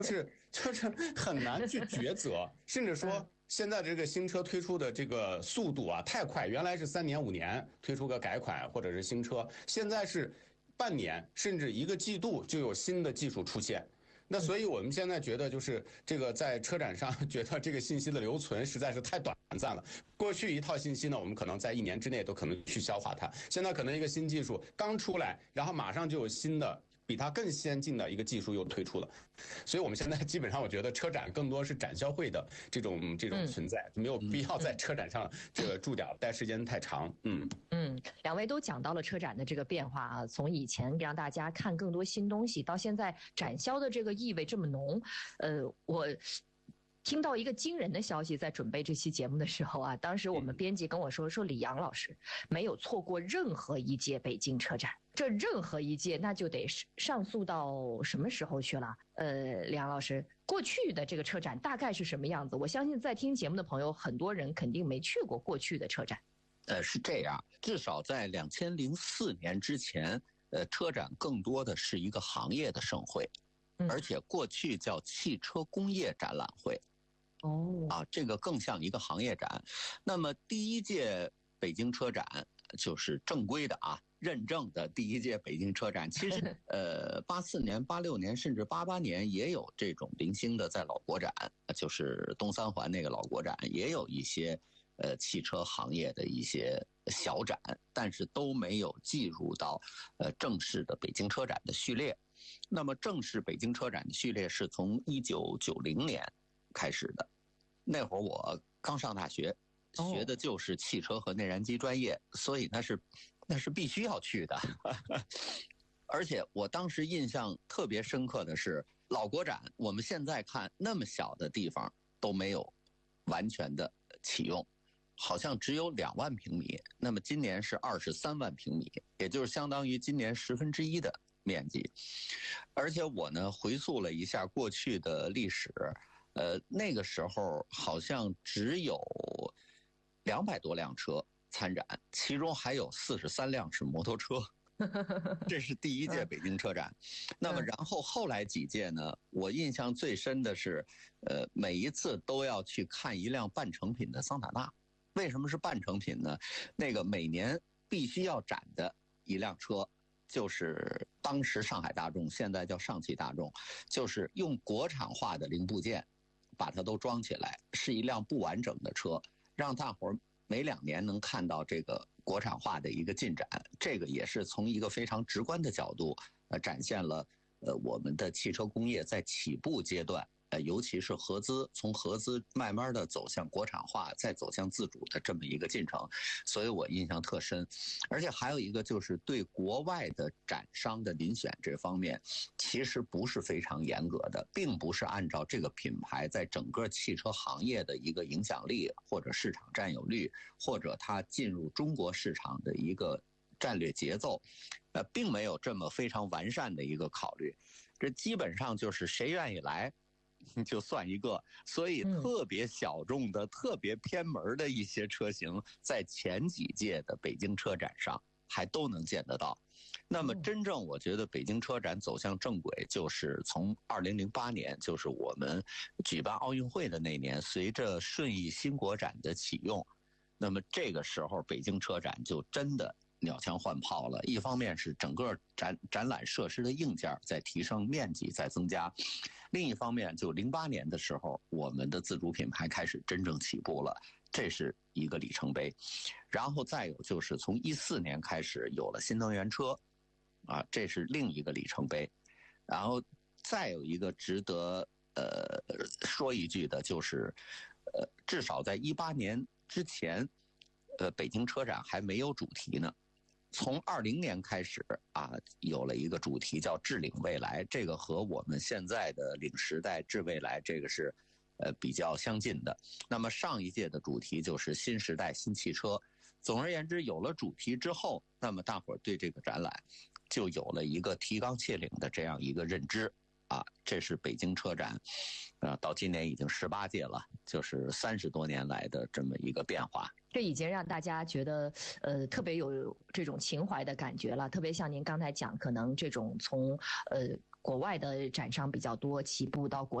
就是很难去抉择，甚至说现在这个新车推出的这个速度啊太快，原来是3年5年推出个改款或者是新车，现在是半年甚至1个季度就有新的技术出现。那所以我们现在觉得就是这个在车展上觉得这个信息的留存实在是太短暂了。过去一套信息呢，我们可能在1年之内都可能去消化它，现在可能一个新技术刚出来，然后马上就有新的比它更先进的一个技术又推出了。所以我们现在基本上我觉得车展更多是展销会的这种存在，没有必要在车展上这个驻点待时间太长。 两位都讲到了车展的这个变化啊，从以前让大家看更多新东西，到现在展销的这个意味这么浓。我听到一个惊人的消息，在准备这期节目的时候啊，当时我们编辑跟我说李阳老师没有错过任何一届北京车展，这任何一届那就得上溯到什么时候去了？李阳老师，过去的这个车展大概是什么样子？我相信在听节目的朋友，很多人肯定没去过过去的车展。 是这样，至少在2004年之前，车展更多的是一个行业的盛会，而且过去叫汽车工业展览会。这个更像一个行业展。那么第一届北京车展就是正规的认证的第一届北京车展。其实84年、86年甚至88年也有这种零星的在老国展，就是东三环那个老国展也有一些汽车行业的一些小展，但是都没有计入到正式的北京车展的序列。那么正式北京车展的序列是从1990年开始的，那会儿我刚上大学，学的就是汽车和内燃机专业，所以那是必须要去的。而且我当时印象特别深刻的是，老国展我们现在看那么小的地方都没有完全的启用，好像只有2万平米，那么今年是23万平米，也就是相当于今年1/10的面积。而且我呢回溯了一下过去的历史，那个时候好像只有200多辆车参展，其中还有43辆是摩托车。这是第一届北京车展。那么然后后来几届呢，我印象最深的是每一次都要去看一辆半成品的桑塔纳。为什么是半成品呢？那个每年必须要展的一辆车就是当时上海大众，现在叫上汽大众，就是用国产化的零部件把它都装起来，是一辆不完整的车，让大伙儿每2年能看到这个国产化的一个进展。这个也是从一个非常直观的角度展现了我们的汽车工业在起步阶段，尤其是合资，从合资慢慢的走向国产化，再走向自主的这么一个进程，所以我印象特深。而且还有一个就是对国外的展商的遴选这方面，其实不是非常严格的，并不是按照这个品牌在整个汽车行业的一个影响力或者市场占有率，或者它进入中国市场的一个战略节奏，并没有这么非常完善的一个考虑。这基本上就是谁愿意来就算一个，所以特别小众的、特别偏门的一些车型，在前几届的北京车展上还都能见得到。那么真正我觉得北京车展走向正轨，就是从2008年，就是我们举办奥运会的那年，随着顺义新国展的启用，那么这个时候北京车展就真的鸟枪换炮了。一方面是整个展览设施的硬件在提升，面积在增加，另一方面就08年的时候，我们的自主品牌开始真正起步了，这是一个里程碑。然后再有就是从14年开始有了新能源车这是另一个里程碑。然后再有一个值得说一句的就是至少在18年之前北京车展还没有主题呢。从20年开始有了一个主题叫智领未来，这个和我们现在的领时代智未来这个是比较相近的。那么上一届的主题就是新时代新汽车。总而言之，有了主题之后，那么大伙儿对这个展览就有了一个提纲挈领的这样一个认知这是北京车展到今年已经18届了，就是30多年来的这么一个变化。 这已经让大家觉得特别有这种情怀的感觉了。特别像您刚才讲，可能这种从国外的展商比较多，起步到国